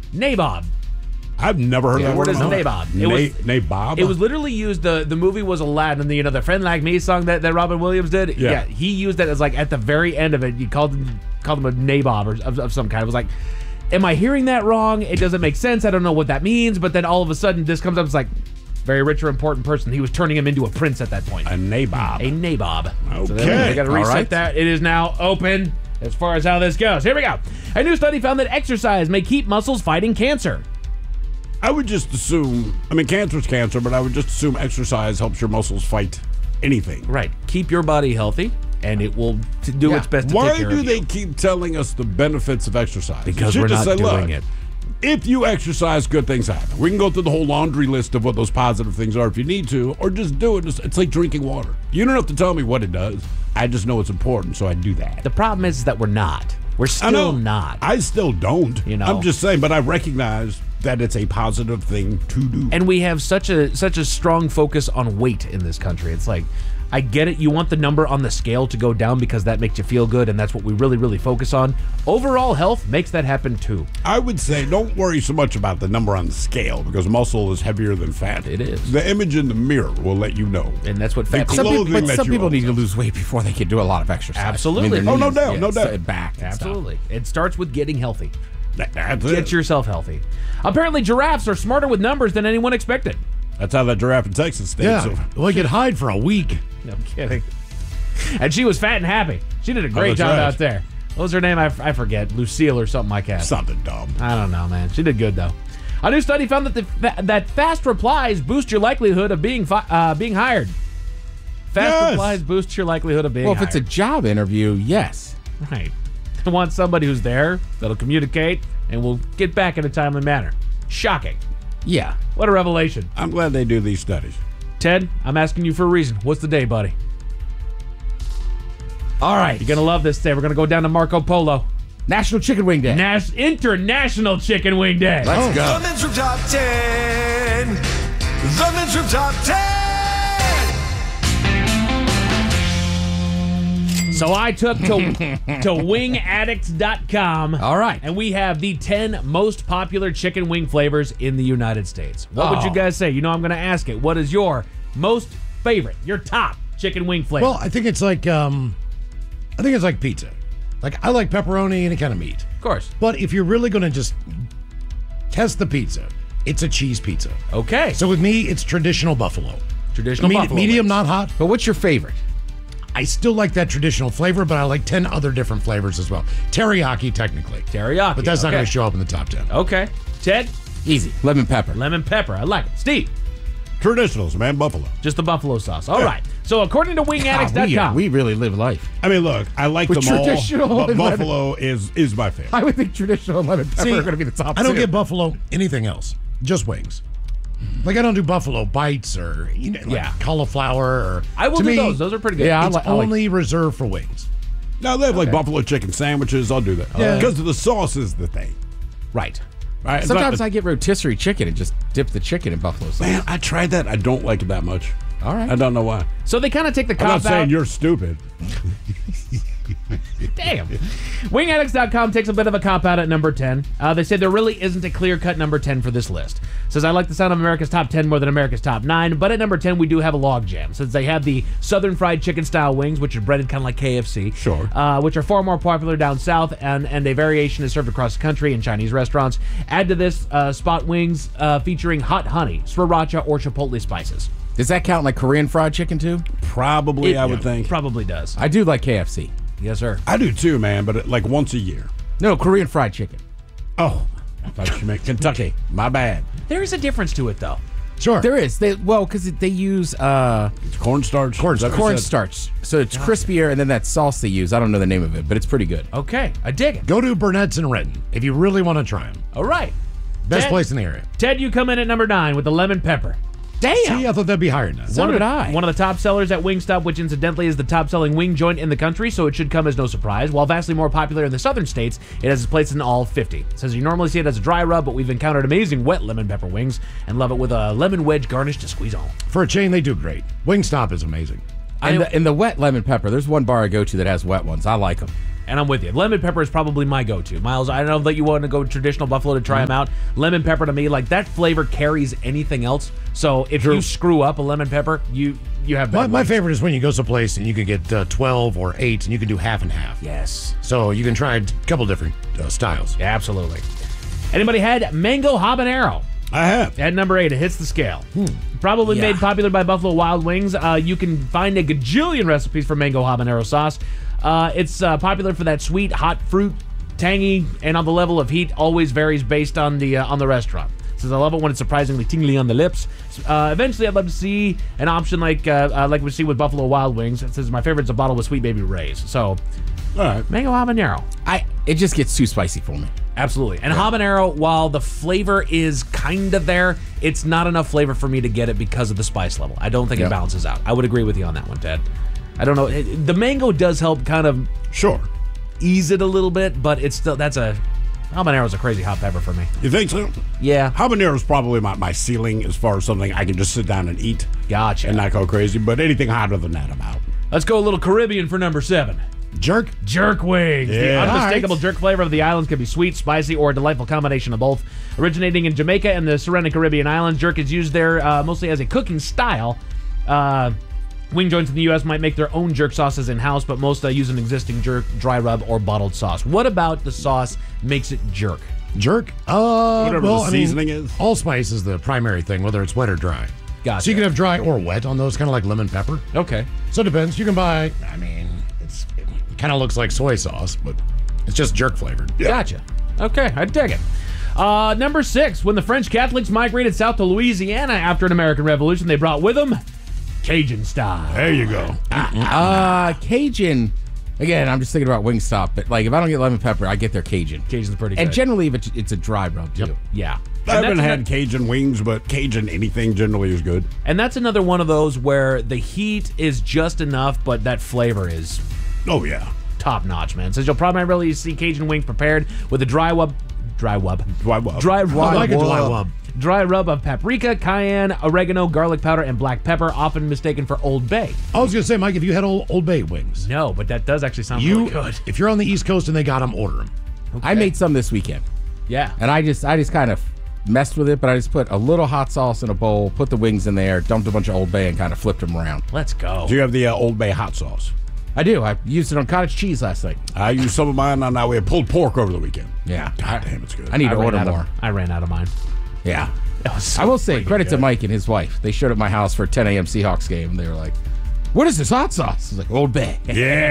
Nabob. I've never heard that What word. is Nabob? Nabob? It was literally used. The movie was Aladdin, and the "Friend Like Me" song that Robin Williams did. Yeah. He used that as like at the very end of it. He called him a nabob or of some kind. It was like, am I hearing that wrong? It doesn't make sense. I don't know what that means. But then all of a sudden, this comes up. It's like very rich or important person. He was turning him into a prince at that point. A nabob. A nabob. Okay. So then we got to reset All right. that. It is now open as far as how this goes. Here we go. A new study found that exercise may keep muscles fighting cancer. I would just assume, cancer's cancer, but I would just assume exercise helps your muscles fight anything. Right. Keep your body healthy, and it will do its best to Why take care do of they you. keep telling us the benefits of exercise? Because You we're should just not say, doing look, it. If you exercise, good things happen. We can go through the whole laundry list of what those positive things are if you need to, or just do it. It's like drinking water. You don't have to tell me what it does. I just know it's important, so I do that. The problem is that we're not. We're I know. still not. I still don't. I'm just saying, but I recognize that it's a positive thing to do. And we have such a strong focus on weight in this country. It's like, I get it. You want the number on the scale to go down because that makes you feel good, and that's what we really, really focus on. Overall health makes that happen too. I would say don't worry so much about the number on the scale because muscle is heavier than fat. It is. The image in the mirror will let you know. And that's what fat The people... clothing that Some you people own. need to lose weight before they can do a lot of exercise. Absolutely. their Oh, no knees, doubt, no doubt. Back and stuff. Absolutely. It starts with getting healthy. That's Get it. yourself healthy. Apparently, giraffes are smarter with numbers than anyone expected. That's how that giraffe in Texas stayed. Yeah. So. Well, he could hide for a week. No, I'm kidding. And she was fat and happy. She did a great that's job right. out there. What was her name? I forget. Lucille or something like that. Something dumb. I don't know, man. She did good, though. A new study found that that fast replies boost your likelihood of being hired. Fast Yes. replies boost your likelihood of being Well, if hired. it's a job interview, yes. Right. I want somebody who's there, that'll communicate, and will get back in a timely manner. Shocking. Yeah. What a revelation. I'm glad they do these studies. Ted, I'm asking you for a reason. What's the day, buddy? All right. You're going to love this day. We're going to go down to Marco Polo. National Chicken Wing Day. International Chicken Wing Day. Let's go. The Men's Room Top 10. The Men's Room Top 10. So I took to wingaddicts.com. All right. And we have the 10 most popular chicken wing flavors in the United States. What would you guys say? You know I'm going to ask it. What is your most favorite, your top chicken wing flavor? Well, I think it's like pizza. Like, I like pepperoni, any kind of meat. Of course. But if you're really going to just test the pizza, it's a cheese pizza. Okay. So with me, it's traditional buffalo. Traditional buffalo medium, wings. not hot. But what's your favorite? I still like that traditional flavor, but I like 10 other different flavors as well. Teriyaki, technically. Teriyaki. But that's not okay. going to show up in the top 10. Okay. Ted? Easy. Lemon pepper. Lemon pepper. I like it. Steve? Traditionals, man, buffalo. Just the buffalo sauce. All right. So according to wingaddicts.com. we really live life. I mean, look, I like With them all, traditional but and lemon. buffalo is my favorite. I would think traditional and lemon pepper See, are going to be the top I don't two. get buffalo anything else. Just wings. Like, I don't do buffalo bites or cauliflower or. I will to do me, those. Those are pretty good. Yeah, It's only reserved for wings. Now, they have like buffalo chicken sandwiches. I'll do that. Yeah. Because the sauce is the thing. Right. Right? It's Sometimes not- I get rotisserie chicken and just dip the chicken in buffalo sauce. Man, I tried that. I don't like it that much. All right. I don't know why. So they kind of take the I'm cop not out. saying you're stupid. Damn. Wingaddicts.com takes a bit of a cop out at number 10. They say there really isn't a clear-cut number 10 for this list. Says, I like the sound of America's top 10 more than America's top 9, but at number 10 we do have a log jam, since they have the Southern Fried Chicken style wings, which are breaded kind of like KFC. Sure. Which are far more popular down south, and a variation is served across the country in Chinese restaurants. Add to this spot wings featuring hot honey, sriracha, or chipotle spices. Does that count like Korean fried chicken too? Probably, I would think. Probably does. I do like KFC. Yes, sir. I do too, man, but like once a year. No, Korean fried chicken. Oh, I thought you meant Kentucky. My bad. There is a difference to it, though. Sure. There is. Because they use It's cornstarch. Is that what you said? cornstarch. So it's crispier, and then that sauce they use. I don't know the name of it, but it's pretty good. Okay, I dig it. Go to Burnett's in Renton if you really want to try them. All right. Best Ted? place in the area. Ted, you come in at number 9 with the lemon pepper. Damn. See, I thought that'd be higher than that. So did I. One of the top sellers at Wingstop, which incidentally is the top-selling wing joint in the country, so it should come as no surprise. While vastly more popular in the southern states, it has its place in all 50. It says you normally see it as a dry rub, but we've encountered amazing wet lemon pepper wings and love it with a lemon wedge garnish to squeeze on. For a chain, they do great. Wingstop is amazing. And the wet lemon pepper, there's one bar I go to that has wet ones. I like them. And I'm with you. Lemon pepper is probably my go-to. Miles, I don't know that you want to go traditional Buffalo to try them out. Lemon pepper to me, like that flavor carries anything else. So if you screw up a lemon pepper, you have bad My wings. favorite is when you go someplace and you can get 12 or 8 and you can do half and half. Yes. So you can try a couple different styles. Yeah, absolutely. Anybody had mango habanero? I have. At number 8, it hits the scale. Probably made popular by Buffalo Wild Wings. You can find a gajillion recipes for mango habanero sauce. It's popular for that sweet, hot fruit, tangy, and on the level of heat always varies based on the restaurant. Says I love it when it's surprisingly tingly on the lips. Eventually, I'd love to see an option like we see with Buffalo Wild Wings. It says my favorite is a bottle with Sweet Baby Ray's. So, All right. mango habanero. It just gets too spicy for me. Absolutely. And habanero, while the flavor is kind of there, it's not enough flavor for me to get it because of the spice level. I don't think it balances out. I would agree with you on that one, Ted. I don't know. The mango does help kind of Sure. ease it a little bit, but it's still, habanero's a crazy hot pepper for me. You think so? Yeah. Habanero is probably my ceiling as far as something I can just sit down and eat. Gotcha. And not go crazy. But anything hotter than that, I'm out. Let's go a little Caribbean for number 7. Jerk? Jerk wings. The Yeah. unmistakable jerk flavor of the islands can be sweet, spicy, or a delightful combination of both. Originating in Jamaica and the surrounding Caribbean islands, jerk is used there mostly as a cooking style. Wing joints in the U.S. might make their own jerk sauces in-house, but most use an existing jerk, dry rub, or bottled sauce. What about the sauce makes it jerk? Jerk? Whatever the seasoning is. Allspice is the primary thing, whether it's wet or dry. Gotcha. So you can have dry or wet on those, kind of like lemon pepper. Okay. So it depends. You can buy, it kind of looks like soy sauce, but it's just jerk flavored. Gotcha. Okay, I dig it. Number 6, when the French Catholics migrated south to Louisiana after an American Revolution, they brought with them Cajun style. There you go. Cajun. Again, I'm just thinking about Wingstop, but like if I don't get lemon pepper, I get their Cajun. Cajun's pretty good. And generally, if it's a dry rub too. Yeah. I And haven't that's had Cajun wings, but Cajun anything generally is good. And that's another one of those where the heat is just enough, but that flavor is Oh, yeah. top notch, man. Says you'll primarily see Cajun wings prepared with a dry rub. Dry rub. I like a dry rub. Dry rub of paprika, cayenne, oregano, garlic powder, and black pepper, often mistaken for Old Bay. I was going to say, Mike, if you had Old Bay wings, No, but that does actually sound really good. if you're on the East Coast and they got them, order them. I made some this weekend, Yeah. and I just kind of messed with it, but I just put a little hot sauce in a bowl, put the wings in there, dumped a bunch of Old Bay, and kind of flipped them around. Let's go. Do you have the Old Bay hot sauce? I do. I used it on cottage cheese last night. I used some of mine on we had pulled pork over the weekend. Yeah. God damn, it's good. I need to order ran out of- more. I ran out of mine. Yeah. That was so I will say, freaking credit to good. Mike and his wife. They showed up at my house for a 10 a.m. Seahawks game, and they were like, "What is this hot sauce?" I was like, "Old Bay."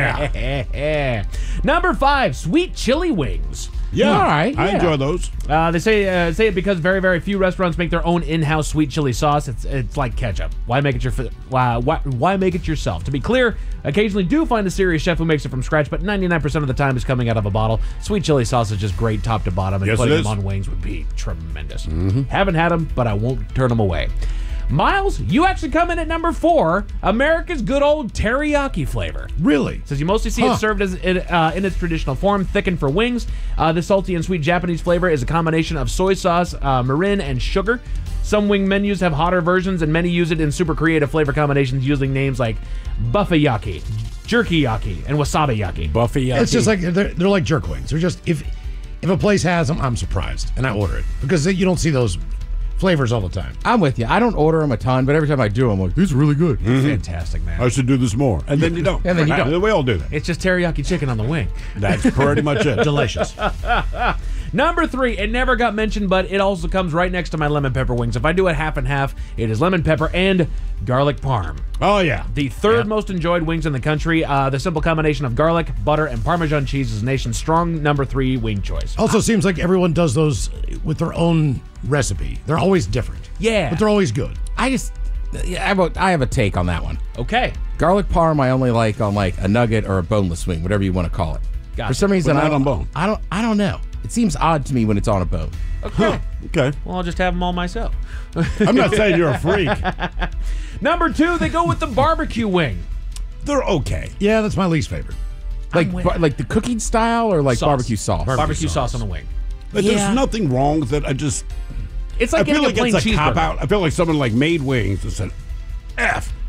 Yeah. Number 5, sweet chili wings. Yeah. All right, I yeah. enjoy those. They say it because very, very few restaurants make their own in-house sweet chili sauce. It's like ketchup. Why make it why make it yourself? To be clear, occasionally do find a serious chef who makes it from scratch, but 99% of the time is coming out of a bottle. Sweet chili sauce is just great top to bottom, and Yes, putting it them is. on wings would be tremendous. Haven't had them, but I won't turn them away. Miles, you actually come in at number 4, America's good old teriyaki flavor. Really? Says you mostly see it served as in its traditional form, thickened for wings. The salty and sweet Japanese flavor is a combination of soy sauce, mirin, and sugar. Some wing menus have hotter versions, and many use it in super creative flavor combinations using names like buffet-yaki, jerky-yaki, and wasabi-yaki. Buffy. It's just like they're like jerk wings. They're just if a place has them, I'm surprised and I order it because you don't see those flavors all the time. I'm with you. I don't order them a ton, but every time I do, I'm like, "These are really good." Fantastic, man. I should do this more. And then you don't. And then you don't. We all do that. It's just teriyaki chicken on the wing. That's pretty much it. Delicious. Number 3, it never got mentioned, but it also comes right next to my lemon pepper wings. If I do it half and half, it is lemon pepper and garlic parm. Oh, yeah. The third most enjoyed wings in the country. The simple combination of garlic, butter, and Parmesan cheese is the nation's strong number 3 wing choice. Also seems like everyone does those with their own recipe. They're always different. Yeah. But they're always good. I have a take on that one. Okay. Garlic parm, I only like on like a nugget or a boneless wing, whatever you want to call it. Gotcha. For some reason, But not I on don't, bone. I don't know. It seems odd to me when it's on a bone. Okay. Okay. Well, I'll just have them all myself. I'm not saying you're a freak. Number 2, they go with the barbecue wing. They're okay. Yeah, that's my least favorite. Like like the cooking style or like Sauce. barbecue sauce. Barbecue sauce on the wing. But there's nothing wrong with it. It's I like feel getting like a plain it's a cheeseburger. cop out. I feel like someone like made wings and said, F.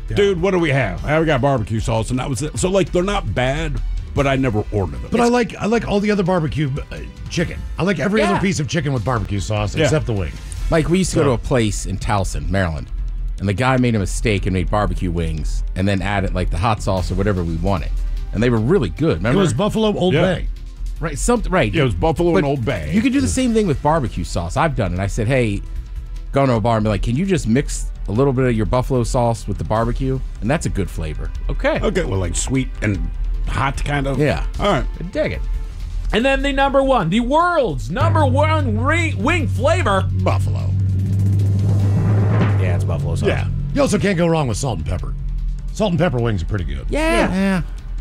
Dude, what do we have? We got barbecue sauce, and that was it. So, like, they're not bad, but I never ordered them. But I like all the other barbecue chicken. I like every Yeah. other piece of chicken with barbecue sauce except the wing. Mike, we used to go to a place in Towson, Maryland, and the guy made a mistake and made barbecue wings and then added like the hot sauce or whatever we wanted. And they were really good. Remember? It was Buffalo Old Yeah. Bay. right. Something right. Yeah, it was Buffalo But and Old Bay. You can do the same thing with barbecue sauce. I've done it. I said, hey, go to a bar and be like, can you just mix a little bit of your buffalo sauce with the barbecue? And that's a good flavor. Okay. Okay, well, like sweet and hot, kind of. Yeah. All right. I dig it. And then the number one, the world's number one wing flavor. Buffalo. Yeah, it's buffalo sauce. Yeah. You also can't go wrong with salt and pepper. Salt and pepper wings are pretty good. Yeah.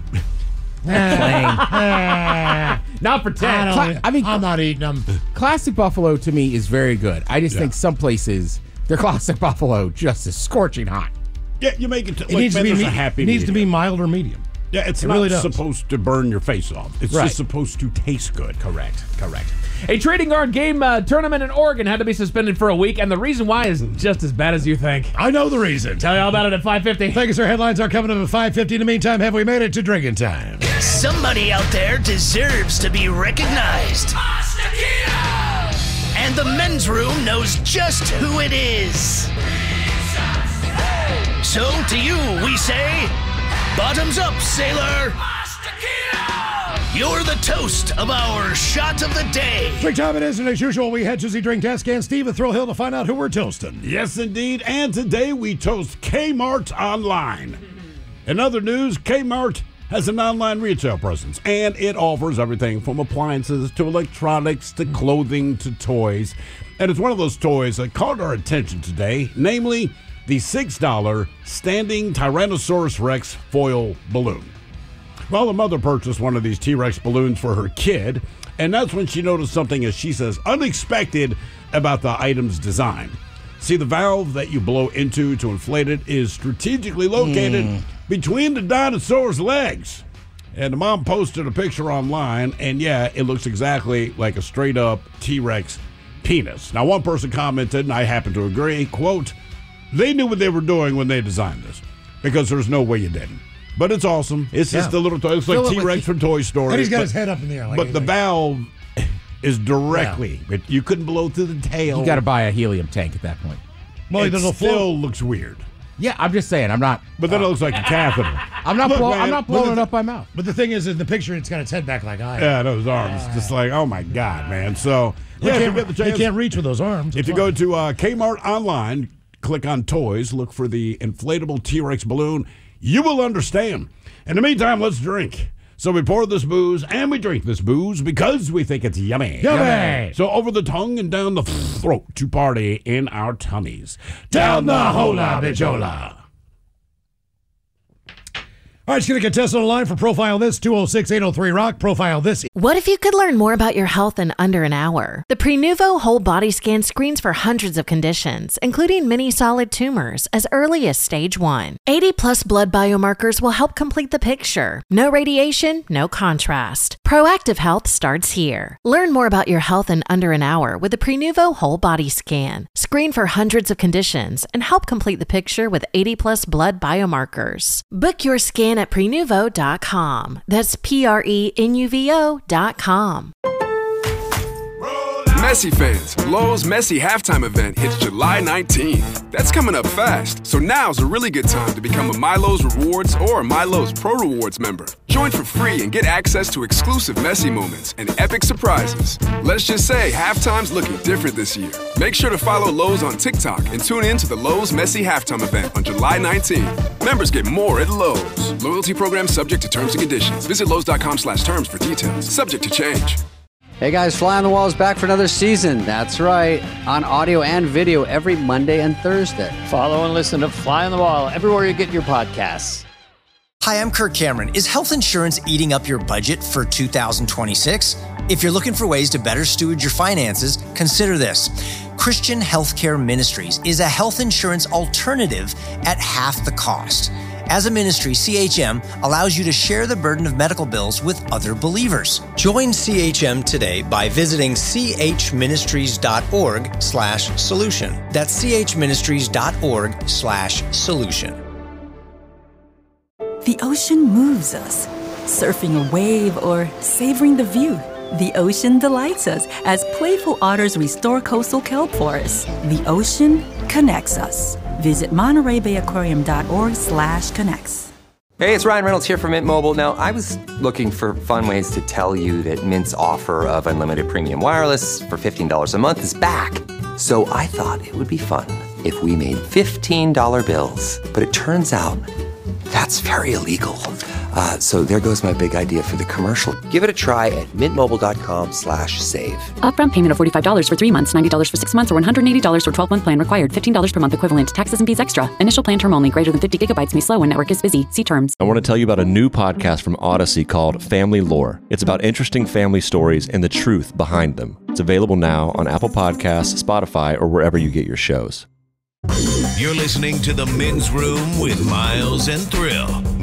Not for 10. I'm not eating them. Classic buffalo to me is very good. I just think some places, their classic buffalo just is scorching hot. Yeah, you make it. It needs to be a happy. It needs to be medium. mild or medium. Yeah, it's it not really does. supposed to burn your face off. It's Right. just supposed to taste good. Correct. A trading card game tournament in Oregon had to be suspended for a week, and the reason why is just as bad as you think. I know the reason. Tell you all about it at 5:50. Vegas, our headlines are coming up at 5:50. In the meantime, have we made it to drinking time? Somebody out there deserves to be recognized. And the men's room knows just who it is. So to you, we say, bottoms up, sailor. You're the toast of our shot of the day. Drink time it is, and as usual, we head to the drink desk and Steve at Thrill Hill to find out who we're toasting. Yes, indeed. And today we toast Kmart Online. In other news, Kmart has an online retail presence, and it offers everything from appliances to electronics to clothing to toys. And it's one of those toys that caught our attention today, namely the $6 standing Tyrannosaurus Rex foil balloon. Well, the mother purchased one of these T-Rex balloons for her kid, and that's when she noticed something, as she says, unexpected about the item's design. See, the valve that you blow into to inflate it is strategically located between the dinosaur's legs. And the mom posted a picture online, and yeah, it looks exactly like a straight-up T-Rex penis. Now, one person commented, and I happen to agree, quote, they knew what they were doing when they designed this, because there's no way you didn't. But it's awesome. It's just a little toy. It's like T-Rex from Toy Story. And he's got his head up in the air. Like but the valve is directly. You couldn't blow through the tail. You got to buy a helium tank at that point. Well, It there's a still float. looks weird. Yeah, I'm just saying. I'm not. But then it looks like a catheter. I'm not. Look, I'm man, not blowing it up my mouth. But the thing is, in the picture, it's got its head back like I am. Yeah, those arms. Just like, oh my God, man. So, They yeah, if you can't, get the they chance, can't reach with those arms. if It's you fine. go to Kmart Online, click on toys, look for the inflatable T-Rex balloon, you will understand. In the meantime, let's drink. So we pour this booze and we drink this booze because we think it's yummy. Yummy. So over the tongue and down the throat to party in our tummies. Down the hola bijola. All right, just going to contestant on the line for Profile This, 206-803-ROCK. Profile This. What if you could learn more about your health in under an hour? The Prenuvo Whole Body Scan screens for hundreds of conditions, including many solid tumors, as early as stage 1. 80-plus blood biomarkers will help complete the picture. No radiation, no contrast. Proactive health starts here. Learn more about your health in under an hour with the Prenuvo Whole Body Scan. Screen for hundreds of conditions and help complete the picture with 80-plus blood biomarkers. Book your scan at Prenuvo.com. That's Prenuvo.com. Messi fans, Lowe's Messi halftime event hits July 19th. That's coming up fast, so now's a really good time to become a MyLowe's Rewards or MyLowe's Pro Rewards member. Join for free and get access to exclusive Messi moments and epic surprises. Let's just say halftime's looking different this year. Make sure to follow Lowe's on TikTok and tune in to the Lowe's Messi halftime event on July 19th. Members get more at Lowe's. Loyalty program subject to terms and conditions. Visit Lowe's.com/terms for details. Subject to change. Hey guys, Fly on the Wall is back for another season. That's right, on audio and video every Monday and Thursday. Follow and listen to Fly on the Wall everywhere you get your podcasts. Hi, I'm Kirk Cameron. Is health insurance eating up your budget for 2026? If you're looking for ways to better steward your finances, consider this. Christian Healthcare Ministries is a health insurance alternative at half the cost. As a ministry, CHM allows you to share the burden of medical bills with other believers. Join CHM today by visiting chministries.org/solution. That's chministries.org/solution. The ocean moves us. Surfing a wave or savoring the view. The ocean delights us as playful otters restore coastal kelp forests. The ocean connects us. Visit MontereyBayAquarium.org/connects. Hey, it's Ryan Reynolds here from Mint Mobile. Now, I was looking for fun ways to tell you that Mint's offer of unlimited premium wireless for $15 a month is back. So I thought it would be fun if we made $15 bills. But it turns out that's very illegal. So there goes my big idea for the commercial. Give it a try at mintmobile.com/save. Upfront payment of $45 for 3 months, $90 for 6 months, or $180 for 12-month plan required. $15 per month equivalent. Taxes and fees extra. Initial plan term only. Greater than 50 gigabytes may slow when network is busy. See terms. I want to tell you about a new podcast from Odyssey called Family Lore. It's about interesting family stories and the truth behind them. It's available now on Apple Podcasts, Spotify, or wherever you get your shows. You're listening to The Men's Room with Miles and Thrill.